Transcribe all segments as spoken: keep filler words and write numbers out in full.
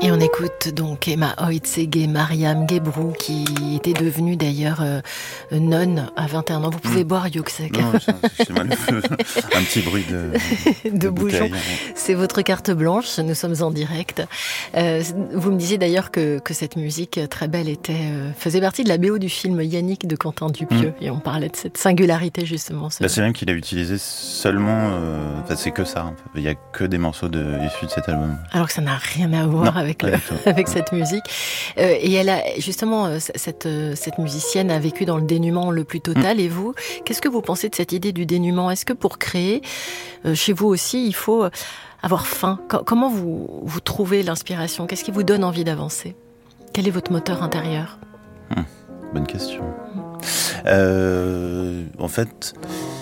Et on écoute donc Emma Oitsege, Mariam Gebrou, qui était devenue d'ailleurs euh, nonne à vingt et un ans. Vous pouvez mmh. boire, Yuxek. Non, c'est, c'est mal. Un petit bruit de, de, de bouchon. C'est votre carte blanche, nous sommes en direct. Euh, vous me disiez d'ailleurs que, que cette musique très belle était, euh, faisait partie de la B O du film Yannick de Quentin Dupieux. Mmh. Et on parlait de cette singularité justement. Ce... Bah, c'est même qu'il a utilisé seulement... Euh, enfin, c'est que ça. En fait. Il n'y a que des morceaux de, issus de cet album. Alors que ça n'a rien à voir non, avec, le, avec cette musique. Euh, et elle a justement, cette, cette musicienne a vécu dans le dénuement le plus total. Mmh. Et vous, qu'est-ce que vous pensez de cette idée du dénuement ? Est-ce que pour créer, euh, chez vous aussi, il faut avoir faim ? Comment vous, vous trouvez l'inspiration ? Qu'est-ce qui vous donne envie d'avancer ? Quel est votre moteur intérieur ? mmh, Bonne question. Mmh. Euh, en fait...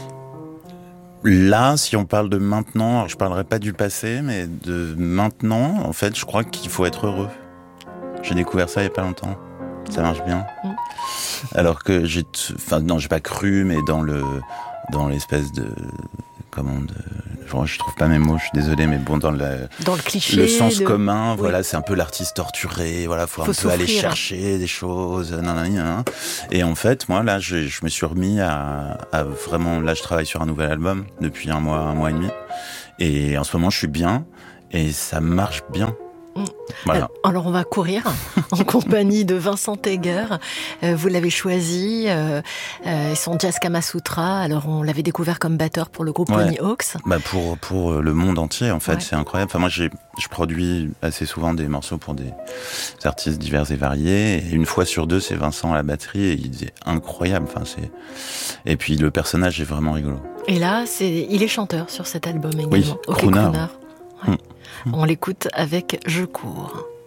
Là, si on parle de maintenant, alors je parlerai pas du passé, mais de maintenant, en fait, je crois qu'il faut être heureux. J'ai découvert ça il y a pas longtemps. Ça marche bien. Mmh. Alors que j'ai, t... enfin non, j'ai pas cru, mais dans le, dans l'espèce de, comment, de... je trouve pas mes mots, je suis désolé, mais bon, dans le, dans le cliché, le sens de... commun, oui. Voilà, c'est un peu l'artiste torturé, voilà, faut, faut un souffrir. peu aller chercher des choses, nan, nan, nan. Et en fait, moi, là, je, je me suis remis à, à vraiment, là, je travaille sur un nouvel album depuis un mois, un mois et demi, et en ce moment, je suis bien, et ça marche bien. Voilà. Alors on va courir en compagnie de Vincent Tegger. Euh, vous l'avez choisi, euh, euh, son Jazz Kama Sutra. Alors on l'avait découvert comme batteur pour le groupe ouais. Pony Hawks. Bah pour pour le monde entier en fait, ouais. C'est incroyable. Enfin moi j'ai je produis assez souvent des morceaux pour des artistes divers et variés. Et une fois sur deux c'est Vincent à la batterie et il est incroyable. Enfin c'est et puis le personnage est vraiment rigolo. Et là c'est il est chanteur sur cet album également. Oui, okay, crooner. crooner. Ouais. Mmh. On l'écoute avec Je cours.